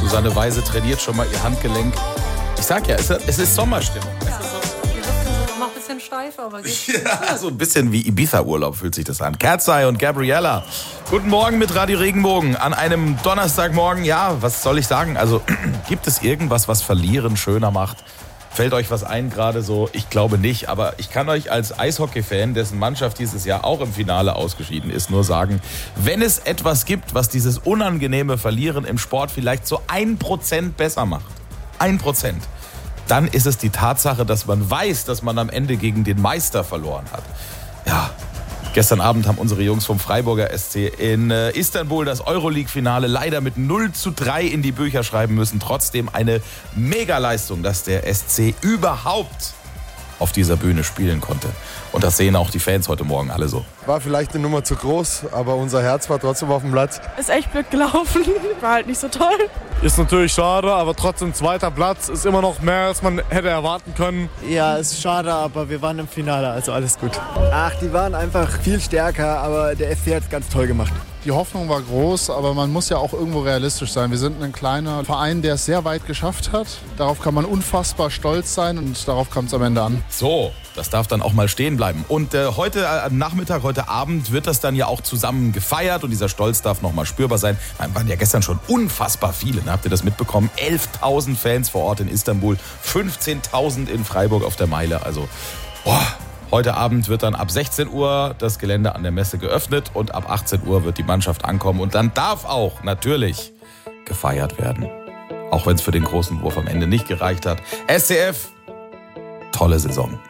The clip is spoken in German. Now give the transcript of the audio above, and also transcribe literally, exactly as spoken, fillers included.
Susanne Weise trainiert schon mal ihr Handgelenk. Ich sag ja, es ist Sommerstimmung. Ja. Noch ein bisschen steif, aber geht. Ja, so ein bisschen wie Ibiza-Urlaub fühlt sich das an. Kerzai und Gabriella. Guten Morgen mit Radio Regenbogen an einem Donnerstagmorgen. Ja, was soll ich sagen? Also, gibt es irgendwas, was Verlieren schöner macht? Fällt euch was ein gerade so? Ich glaube nicht, aber ich kann euch als Eishockey-Fan, dessen Mannschaft dieses Jahr auch im Finale ausgeschieden ist, nur sagen, wenn es etwas gibt, was dieses unangenehme Verlieren im Sport vielleicht so ein Prozent besser macht, ein Prozent, dann ist es die Tatsache, dass man weiß, dass man am Ende gegen den Meister verloren hat. Ja, gestern Abend haben unsere Jungs vom Freiburger S C in äh, Istanbul das Euroleague-Finale leider mit null zu drei in die Bücher schreiben müssen. Trotzdem eine Megaleistung, dass der S C überhaupt auf dieser Bühne spielen konnte. Und das sehen auch die Fans heute Morgen alle so. War vielleicht eine Nummer zu groß, aber unser Herz war trotzdem auf dem Platz. Ist echt blöd gelaufen, war halt nicht so toll. Ist natürlich schade, aber trotzdem zweiter Platz ist immer noch mehr, als man hätte erwarten können. Ja, ist schade, aber wir waren im Finale, also alles gut. Ach, die waren einfach viel stärker, aber der F C hat es ganz toll gemacht. Die Hoffnung war groß, aber man muss ja auch irgendwo realistisch sein. Wir sind ein kleiner Verein, der es sehr weit geschafft hat. Darauf kann man unfassbar stolz sein und darauf kommt es am Ende an. So, das darf dann auch mal stehen bleiben. Und äh, heute äh, Nachmittag, heute Abend wird das dann ja auch zusammen gefeiert und dieser Stolz darf noch mal spürbar sein. Da waren ja gestern schon unfassbar viele, ne? Habt ihr das mitbekommen? elftausend Fans vor Ort in Istanbul, fünfzehntausend in Freiburg auf der Meile. Also, boah. Heute Abend wird dann ab sechzehn Uhr das Gelände an der Messe geöffnet und ab achtzehn Uhr wird die Mannschaft ankommen. Und dann darf auch natürlich gefeiert werden. Auch wenn es für den großen Wurf am Ende nicht gereicht hat. S C F, tolle Saison.